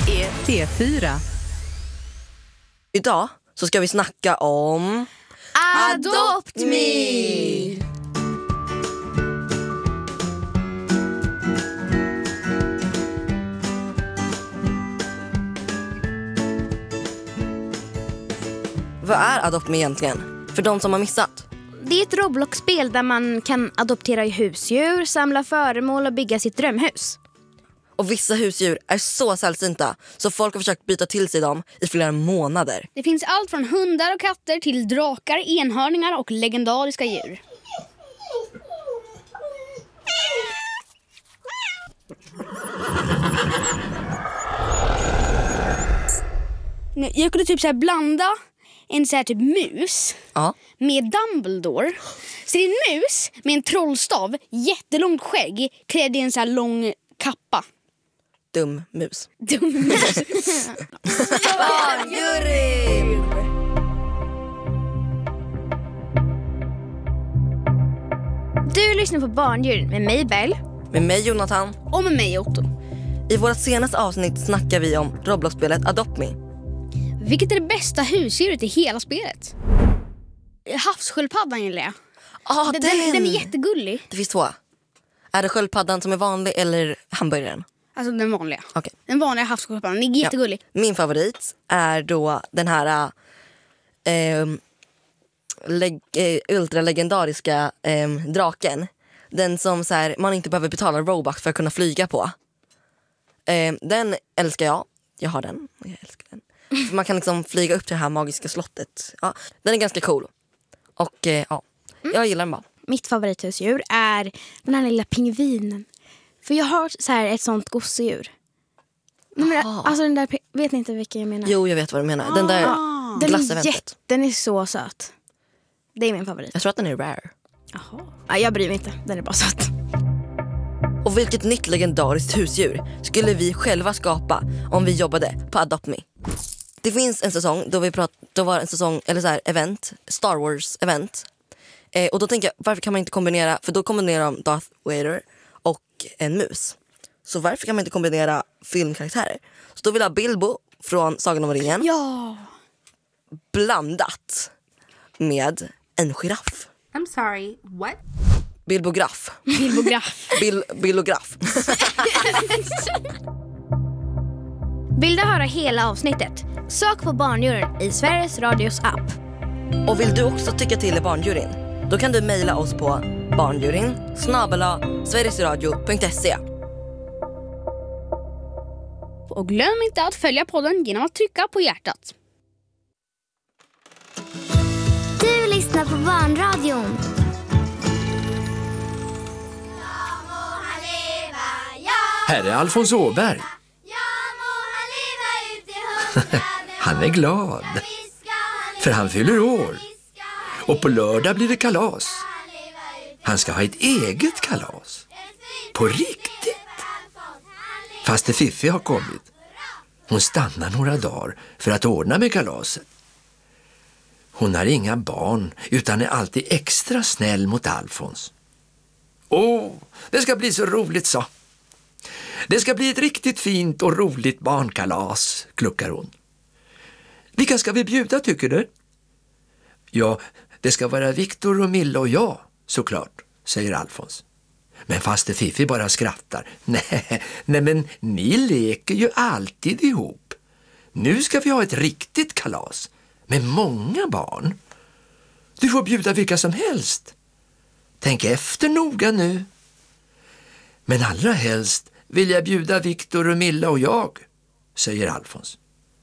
är T4. Idag så ska vi snacka om Adopt Me! Vad är Adopt Me egentligen? För de som har missat. Det är ett Roblox-spel där man kan adoptera husdjur, samla föremål och bygga sitt drömhus. Och vissa husdjur är så sällsynta så folk har försökt byta till sig dem i flera månader. Det finns allt från hundar och katter till drakar, enhörningar och legendariska djur. Jag kunde typ så här blanda en så här typ mus med Dumbledore. Så det är en mus med en trollstav, jättelångt skägg, klädd i en så här lång kappa. Dum mus. Dum mus. Barnjuryn! Du lyssnar på Barnjuryn med mig, Bell. Med mig, Jonathan. Och med mig, Otto. I vårt senaste avsnitt snackar vi om Roblox-spelet Adopt Me. Vilket är det bästa husdjuret i hela spelet? Havssköldpaddan gillar jag. Den är jättegullig. Det finns två. Är det sköldpaddan som är vanlig eller hamburgaren? Alltså den vanliga. Okay. Den vanliga havssköldpaddan, den är jättegullig. Ja. Min favorit är då den här ultralegendariska draken. Den som så här, man inte behöver betala Robux för att kunna flyga på. Den älskar jag. Jag har den. Jag älskar den. För man kan liksom flyga upp till det här magiska slottet. Ja, den är ganska cool. Och jag gillar den bara. Mitt favorithusdjur är den här lilla pingvinen. För jag har så här ett sånt gosedjur. Alltså den där, vet ni inte vilken jag menar? Jo, jag vet vad du menar. Den där glasseventet. Den är så söt. Det är min favorit. Jag tror att den är rare. Jaha. Ja, jag bryr mig inte, den är bara söt. Och vilket nytt legendariskt husdjur skulle vi själva skapa om vi jobbade på Adopt Me? Det finns en säsong då var en säsong eller så här event, Star Wars event. Och då tänker jag, varför kan man inte kombinera, för då kombinerar de Darth Vader och en mus. Så varför kan man inte kombinera filmkaraktärer? Så då vill jag ha Bilbo från Sagan om ringen. Ja. Blandat med en giraff. I'm sorry, what? Bilbograf. Bilbograf. Bilograf. Vill du höra hela avsnittet? Sök på Barnjuryn i Sveriges Radios app. Och vill du också tycka till i Barnjuryn? Då kan du mejla oss på barnjuryn@sverigesradio.se. Och glöm inte att följa podden genom att trycka på hjärtat. Du lyssnar på Barnradion. Här är Alfons Åberg. Han är glad. För han fyller år. Och på lördag blir det kalas. Han ska ha ett eget kalas. På riktigt. Fast det Fiffi har kommit. Hon stannar några dagar för att ordna med kalaset. Hon har inga barn utan är alltid extra snäll mot Alfons. Det ska bli så roligt, så. Det ska bli ett riktigt fint och roligt barnkalas, kluckar hon. Vilka ska vi bjuda, tycker du? Ja, det ska vara Viktor och Milla och jag, såklart, säger Alfons. Men fast det Fiffi bara skrattar. Nej, men ni leker ju alltid ihop. Nu ska vi ha ett riktigt kalas med många barn. Du får bjuda vilka som helst. Tänk efter noga nu. Men allra helst vill jag bjuda Viktor och Milla och jag, säger Alfons.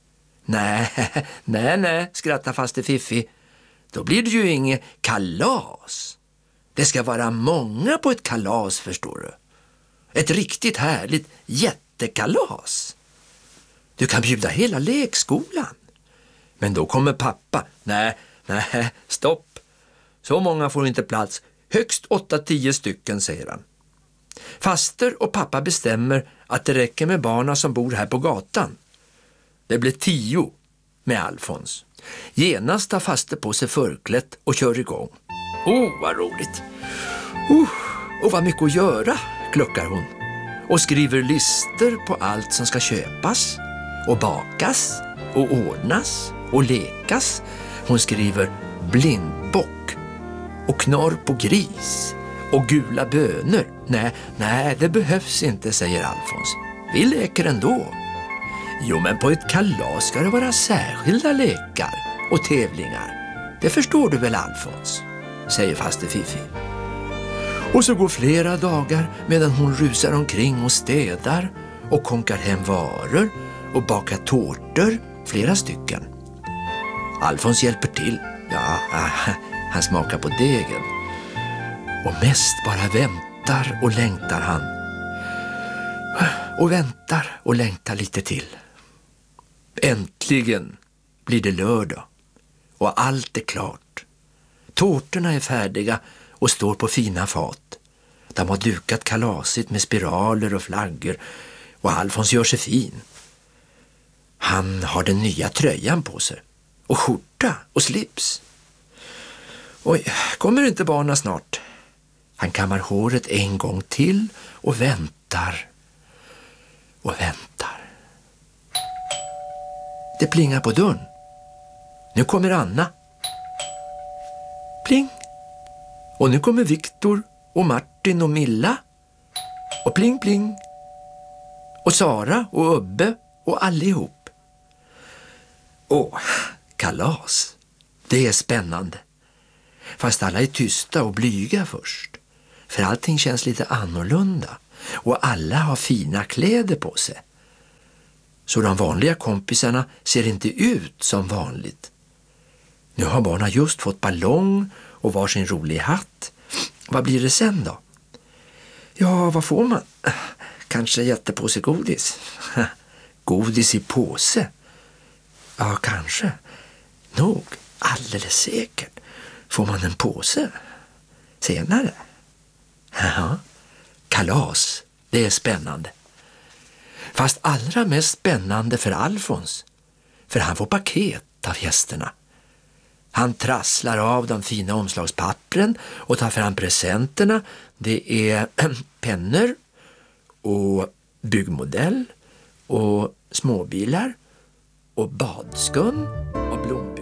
Nej, skrattar faste Fiffi. Då blir det ju inget kalas. Det ska vara många på ett kalas, förstår du. Ett riktigt härligt jättekalas. Du kan bjuda hela lekskolan. Men då kommer pappa. Nej, stopp. Så många får inte plats. Högst 8-10 stycken, säger han. Faster och pappa bestämmer att det räcker med barna som bor här på gatan. Det blir 10 med Alfons. Genast tar faster på sig förklätt och kör igång. Vad roligt. Och vad mycket att göra, kluckar hon. Och skriver lister på allt som ska köpas. och bakas och ordnas och lekas. Hon skriver blindbock och knorr på gris och gula bönor. Nej, det behövs inte, säger Alfons. Vi leker ändå. Jo, men på ett kalas ska det vara särskilda lekar och tävlingar. Det förstår du väl, Alfons, säger faste Fifi. Och så går flera dagar medan hon rusar omkring och städar och konkar hem varor och bakar tårtor, flera stycken. Alfons hjälper till. Ja, han smakar på degen. Och mest bara väntar och längtar han. Och väntar och längtar lite till. Äntligen blir det lördag och allt är klart. Tårtorna är färdiga och står på fina fat. De har dukat kalasigt med spiraler och flaggor och Alfons gör sig fin. Han har den nya tröjan på sig och skjorta och slips. Oj, kommer inte barna snart? Han kammar håret en gång till och väntar och väntar. Det plingar på dörren. Nu kommer Anna. Pling. Och nu kommer Viktor och Martin och Milla. Och pling pling. Och Sara och Ubbe och allihop. Åh, kalas. Det är spännande. Fast alla är tysta och blyga först. För allting känns lite annorlunda. Och alla har fina kläder på sig. Så de vanliga kompisarna ser inte ut som vanligt. Nu har barnen just fått ballong och varsin rolig hatt. Vad blir det sen då? Ja, vad får man? Kanske jättepåse godis. Godis i påse? Ja, kanske. Nog, alldeles säkert. Får man en påse? Senare? Ja, kalas. Det är spännande. Fast allra mest spännande för Alfons. För han får paket av gästerna. Han trasslar av de fina omslagspappren och tar fram presenterna. Det är pennor och byggmodell och småbilar och badskum och blombukett.